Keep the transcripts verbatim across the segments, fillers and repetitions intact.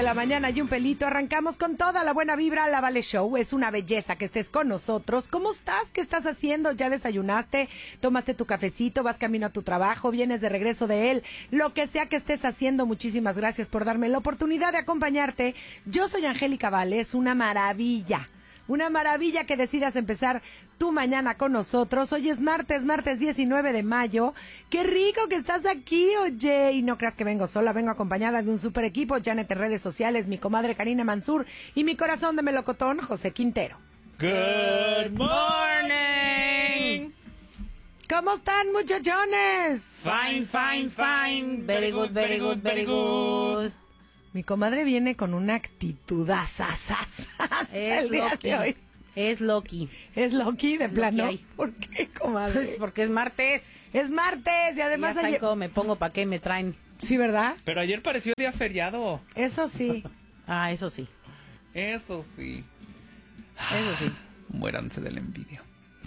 de la mañana y un pelito. Arrancamos con toda la buena vibra. La Vale Show. Es una belleza que estés con nosotros. ¿Cómo estás? ¿Qué estás haciendo? ¿Ya desayunaste? ¿Tomaste tu cafecito? ¿Vas camino a tu trabajo? ¿Vienes de regreso de él? Lo que sea que estés haciendo, muchísimas gracias por darme la oportunidad de acompañarte. Yo soy Angélica Vale. Es una maravilla. Una maravilla que decidas empezar tu mañana con nosotros. Hoy es martes, martes diecinueve de mayo. ¡Qué rico que estás aquí, oye! Y no creas que vengo sola, vengo acompañada de un super equipo. Janet en redes sociales, mi comadre Karina Mansur y mi corazón de melocotón, José Quintero. Good morning. ¿Cómo están, muchachones? Fine, fine, fine. Very good, very good, very good. Mi comadre viene con una actitud asasas. Es Loki. Es Loki. Es Loki de Loki plano. hay. ¿Por qué, comadre? Pues porque es martes. Es martes y además Ya saben ayer... cómo me pongo, para qué me traen. Sí, ¿verdad? Pero ayer pareció día feriado. Eso sí. Ah, eso sí. Eso sí. Eso sí. Muéranse de la envidia.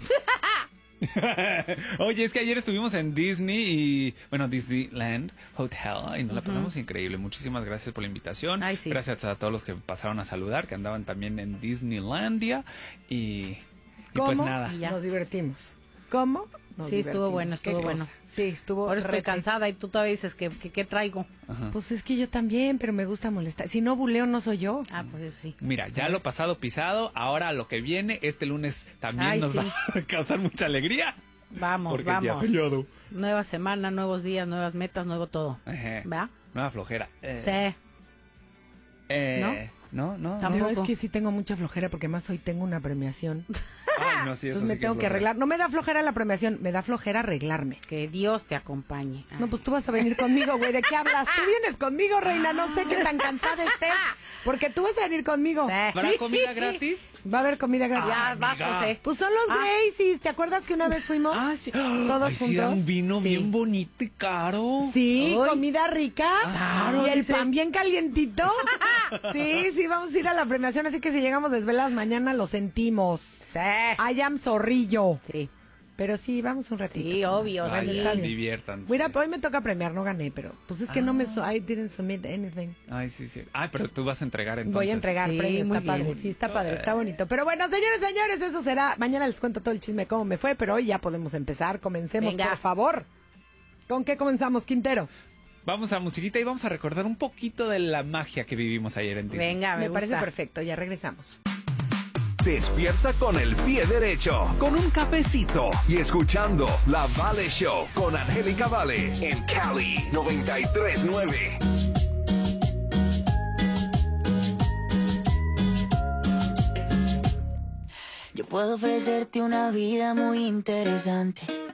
Oye, es que ayer estuvimos en Disney y, bueno, Disneyland Hotel y nos la pasamos uh-huh. increíble. Muchísimas gracias por la invitación. Ay, sí. Gracias a todos los que pasaron a saludar, que andaban también en Disneylandia y, y pues nada. Y nos divertimos. ¿Cómo? Nos sí, divertimos. Estuvo bueno, estuvo bueno. Sí, estuvo. Ahora estoy cansada y tú todavía dices que qué traigo. Ajá. Pues es que yo también, pero me gusta molestar. Si no buleo, no soy yo. Ah, pues eso sí. Mira, ya lo pasado pisado, ahora lo que viene, este lunes también Ay, nos sí. va a causar mucha alegría. Vamos, porque vamos. Es día feriado. Nueva semana, nuevos días, nuevas metas, nuevo todo. Ajá. ¿Va? Nueva flojera. Eh, Sí. Eh, ¿No? No, no. Yo es que sí tengo mucha flojera porque más hoy tengo una premiación. Ay, no, sí, eso Entonces sí me que tengo es que flojera. arreglar. No me da flojera la premiación, me da flojera arreglarme. Que Dios te acompañe. Ay. No, pues tú vas a venir conmigo, güey. ¿De qué hablas? Tú vienes conmigo, reina. No sé qué tan cansada estés. Porque tú vas a venir conmigo. Sí. ¿Habrá comida gratis? Va a haber comida gratis. Ya, Ah, vas, amiga. José. Pues son los Ah. Gracies. ¿Te acuerdas que una vez fuimos? Ah, sí. Todos Ay, sí, era juntos. un vino Sí. bien bonito y caro. Sí, Uy. comida rica. Claro, Y el dice. pan bien calientito. Sí, sí, vamos a ir a la premiación. Así que si llegamos desveladas mañana, lo sentimos. Sí. I am zorrillo. Sí. Pero sí, vamos un ratito. Sí, obvio, Bueno, Vayan, está bien. diviértanse. Mira, hoy me toca premiar, no gané, pero pues es que Ah. no me... So I didn't submit anything. Ay, sí, sí. Ay, pero tú vas a entregar entonces. Voy a entregar Sí, premio, muy está padre, bien. sí, está padre, está bonito. Pero bueno, señores, señores, eso será. Mañana les cuento todo el chisme cómo me fue, pero hoy ya podemos empezar. Comencemos, Venga. por favor. ¿Con qué comenzamos, Quintero? Vamos a musiquita y vamos a recordar un poquito de la magia que vivimos ayer en Disney. Venga, me, Me parece gusta. perfecto, ya regresamos. Despierta con el pie derecho, con un cafecito y escuchando La Vale Show con Angélica Vale en Cali noventa y tres nueve. Yo puedo ofrecerte una vida muy interesante,